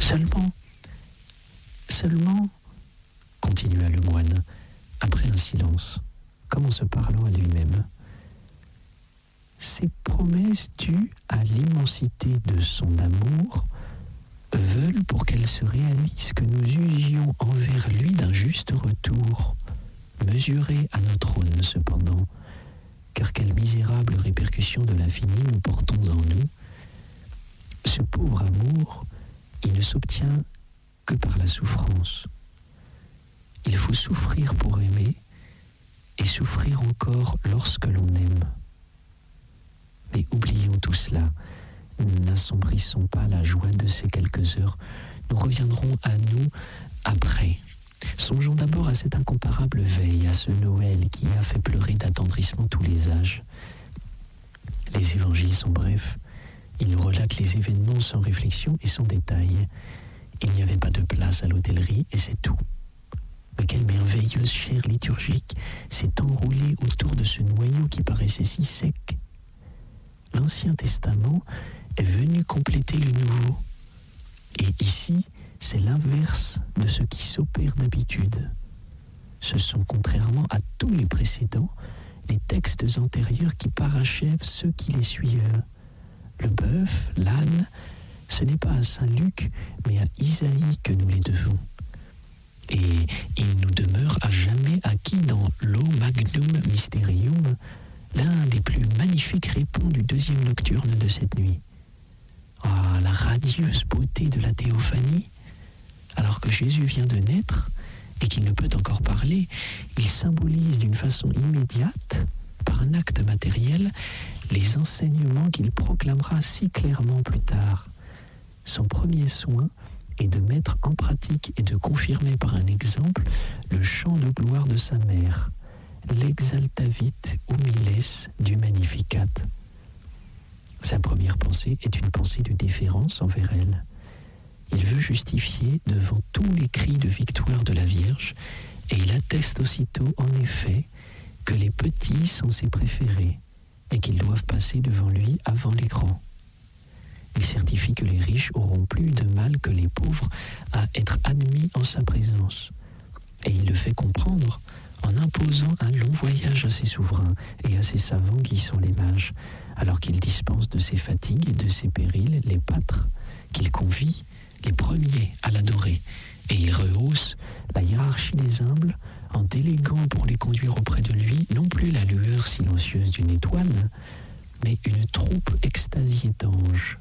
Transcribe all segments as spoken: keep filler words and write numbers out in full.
Seulement, seulement, continua le moine, après un silence, comme en se parlant à lui-même, ces promesses dues à l'immensité de son amour veulent, pour qu'elles se réalisent, que nous usions envers lui d'un juste retour, mesuré à notre aune cependant, car quelle misérable répercussion de l'infini nous portons en nous. Ce pauvre amour, il ne s'obtient que par la souffrance. Il faut souffrir pour aimer, et souffrir encore lorsque l'on aime. Mais oublions tout cela, n'assombrissons pas la joie de ces quelques heures, nous reviendrons à nous après. Songeons d'abord à cette incomparable veille, à ce Noël qui a fait pleurer d'attendrissement tous les âges. Les évangiles sont brefs, ils nous relatent les événements sans réflexion et sans détail. Il n'y avait pas de place à l'hôtellerie et c'est tout. Mais quelle merveilleuse chair liturgique s'est enroulée autour de ce noyau qui paraissait si sec. L'Ancien Testament est venu compléter le Nouveau. Et ici, c'est l'inverse de ce qui s'opère d'habitude. Ce sont, contrairement à tous les précédents, les textes antérieurs qui parachèvent ceux qui les suivent. Le bœuf, l'âne, ce n'est pas à saint Luc, mais à Isaïe que nous les devons. Et il nous demeure à jamais acquis dans l'O Magnum Mysterium, l'un des plus magnifiques répons du deuxième nocturne de cette nuit. Ah, la radieuse beauté de la théophanie. Alors que Jésus vient de naître et qu'il ne peut encore parler, il symbolise d'une façon immédiate, par un acte matériel, les enseignements qu'il proclamera si clairement plus tard. Son premier soin est de mettre en pratique et de confirmer par un exemple le chant de gloire de sa mère, l'exaltavit humiles du Magnificat. Sa première pensée est une pensée de déférence envers elle. Il veut justifier devant tous les cris de victoire de la Vierge et il atteste aussitôt en effet que les petits sont ses préférés et qu'ils doivent passer devant lui avant les grands. Il certifie que les riches auront plus de mal que les pauvres à être admis en sa présence. Et il le fait comprendre en imposant un long voyage à ses souverains et à ses savants qui sont les mages, alors qu'il dispense de ses fatigues et de ses périls les pâtres, qu'il convie les premiers à l'adorer, et il rehausse la hiérarchie des humbles en déléguant pour les conduire auprès de lui non plus la lueur silencieuse d'une étoile, mais une troupe extasiée d'anges.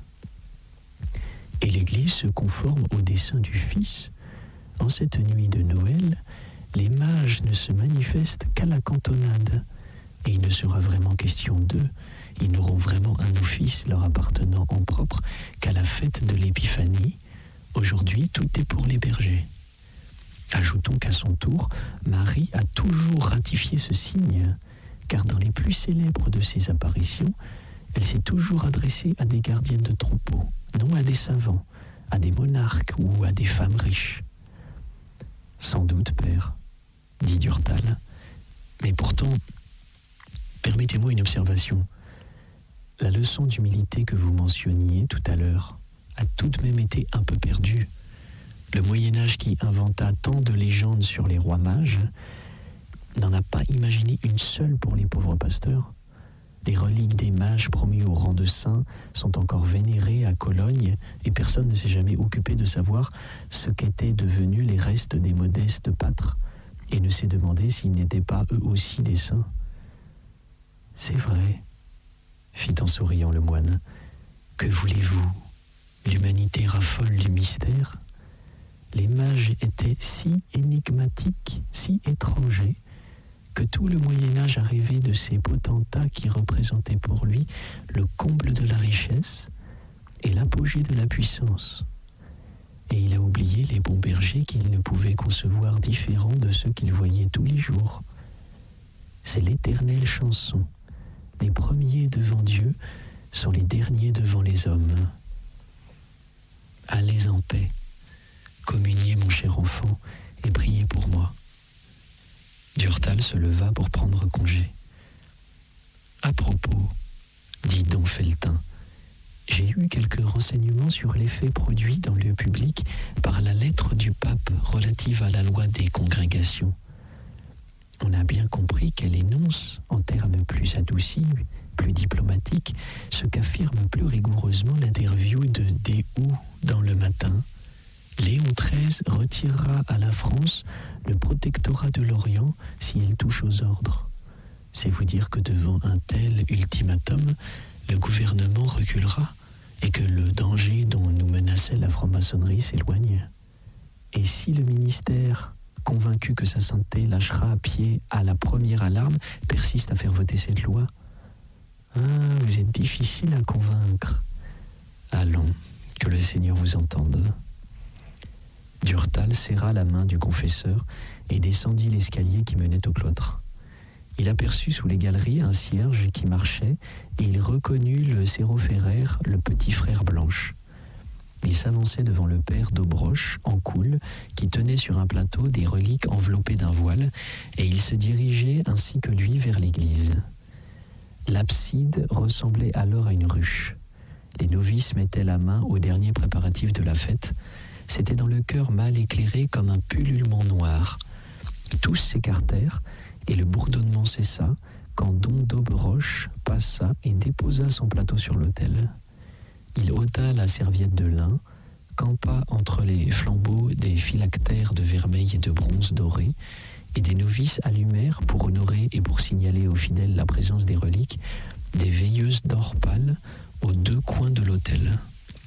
Et l'Église se conforme au dessein du Fils. En cette nuit de Noël, les mages ne se manifestent qu'à la cantonade, et il ne sera vraiment question d'eux. Ils n'auront vraiment un office leur appartenant en propre qu'à la fête de l'Épiphanie. Aujourd'hui, tout est pour les bergers. Ajoutons qu'à son tour, Marie a toujours ratifié ce signe, car dans les plus célèbres de ses apparitions, elle s'est toujours adressée à des gardiennes de troupeaux, non à des savants, à des monarques ou à des femmes riches. Sans doute, père, dit Durtal, mais pourtant, permettez-moi une observation. La leçon d'humilité que vous mentionniez tout à l'heure a tout de même été un peu perdue. Le Moyen-Âge qui inventa tant de légendes sur les rois mages n'en a pas imaginé une seule pour les pauvres pasteurs. Les reliques des mages promus au rang de saints sont encore vénérées à Cologne et personne ne s'est jamais occupé de savoir ce qu'étaient devenus les restes des modestes pâtres et ne s'est demandé s'ils n'étaient pas eux aussi des saints. C'est vrai, fit en souriant le moine. Que voulez-vous? L'humanité raffole du mystère. Les mages étaient si énigmatiques, si étrangers, que tout le Moyen-Âge a rêvé de ces potentats qui représentaient pour lui le comble de la richesse et l'apogée de la puissance. Et il a oublié les bons bergers qu'il ne pouvait concevoir différents de ceux qu'il voyait tous les jours. C'est l'éternelle chanson. Les premiers devant Dieu sont les derniers devant les hommes. Allez en paix, communiez mon cher enfant et priez pour moi. Durtal se leva pour prendre congé. À propos, dit don Felletin, j'ai eu quelques renseignements sur l'effet produit dans le public par la lettre du pape relative à la loi des congrégations. On a bien compris qu'elle énonce, en termes plus adoucis, plus diplomatiques, ce qu'affirme plus rigoureusement l'interview de D O dans Le Matin. Léon treize retirera à la France le protectorat de l'Orient s'il touche aux ordres. C'est vous dire que devant un tel ultimatum, le gouvernement reculera et que le danger dont nous menaçait la franc-maçonnerie s'éloigne. Et si le ministère, convaincu que sa sainteté lâchera à pied à la première alarme, persiste à faire voter cette loi? Ah, vous êtes difficile à convaincre. Allons, que le Seigneur vous entende. Durtal serra la main du confesseur et descendit l'escalier qui menait au cloître. Il aperçut sous les galeries un cierge qui marchait et il reconnut le sérophéraire, le petit frère Blanche. Il s'avançait devant le père d'Aubroche, en coule, qui tenait sur un plateau des reliques enveloppées d'un voile, et il se dirigeait ainsi que lui vers l'église. L'abside ressemblait alors à une ruche. Les novices mettaient la main aux derniers préparatifs de la fête. C'était dans le chœur mal éclairé comme un pullulement noir. Tous s'écartèrent, et le bourdonnement cessa quand Don d'Aubroche passa et déposa son plateau sur l'autel. Il ôta la serviette de lin, campa entre les flambeaux des phylactères de vermeil et de bronze doré, et des novices allumèrent, pour honorer et pour signaler aux fidèles la présence des reliques, des veilleuses d'or pâle aux deux coins de l'autel.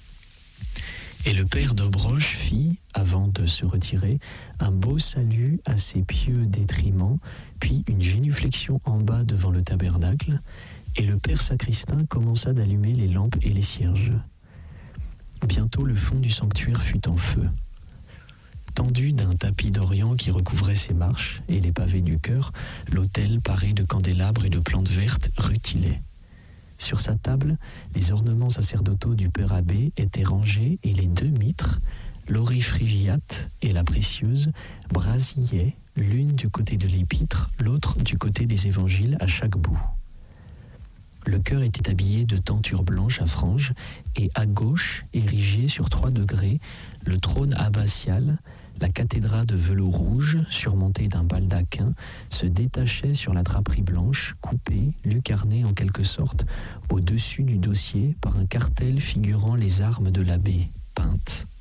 Et le père d'Aubroche fit, avant de se retirer, un beau salut à ses pieux détriments, puis une génuflexion en bas devant le tabernacle, et le père sacristain commença d'allumer les lampes et les cierges. Bientôt le fond du sanctuaire fut en feu. Tendu d'un tapis d'Orient qui recouvrait ses marches et les pavés du chœur, l'autel paré de candélabres et de plantes vertes rutilait. Sur sa table, les ornements sacerdotaux du père abbé étaient rangés et les deux mitres, l'orifrigiate et la précieuse, brasillaient, l'une du côté de l'épître, l'autre du côté des évangiles à chaque bout. Le chœur était habillé de tentures blanches à franges et à gauche, érigé sur trois degrés, le trône abbatial, la cathédrale de velours rouge, surmontée d'un baldaquin, se détachait sur la draperie blanche, coupée, lucarnée en quelque sorte, au-dessus du dossier par un cartel figurant les armes de l'abbé, peintes.